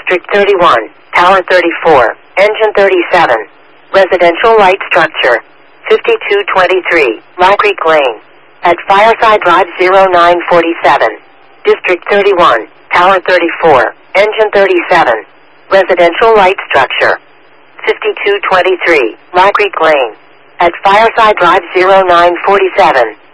District 31, Tower 34, Engine 37. Residential light structure. 5223, Long Creek Lane. At Fireside Drive 0947. District 31, Tower 34, Engine 37. Residential light structure. 5223, Long Creek Lane. At Fireside Drive 0947.